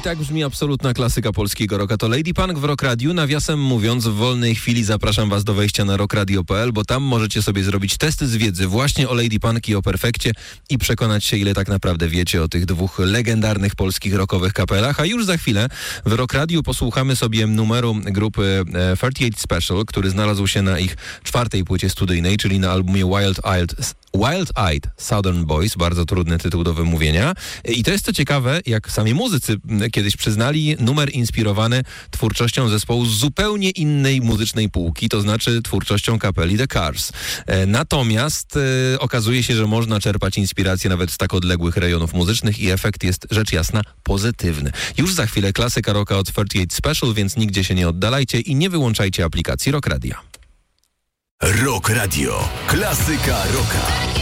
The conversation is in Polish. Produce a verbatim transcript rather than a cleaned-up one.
tak brzmi absolutna klasyka polskiego rocka. To Lady Punk w Rock Radio. Nawiasem mówiąc, w wolnej chwili zapraszam was do wejścia na rock radio kropka p l, bo tam możecie sobie zrobić testy z wiedzy właśnie o Lady Punk i o Perfekcie i przekonać się, ile tak naprawdę wiecie o tych dwóch legendarnych polskich rockowych kapelach. A już za chwilę w Rock Radio posłuchamy sobie numeru grupy trzydzieści osiem Special, który znalazł się na ich czwartej płycie studyjnej, czyli na albumie Wild Eyed Wild Eyed Southern Boys, bardzo trudny tytuł do wymówienia. I to jest co ciekawe, jak sami muzycy kiedyś przyznali, numer inspirowany twórczością zespołu z zupełnie innej muzycznej półki, to znaczy twórczością kapeli The Cars. Natomiast e, okazuje się, że można czerpać inspirację nawet z tak odległych rejonów muzycznych i efekt jest rzecz jasna pozytywny. Już za chwilę klasyka rocka od trzydzieści osiem Special, więc nigdzie się nie oddalajcie i nie wyłączajcie aplikacji Rock Radia. Rock Radio. Klasyka rocka.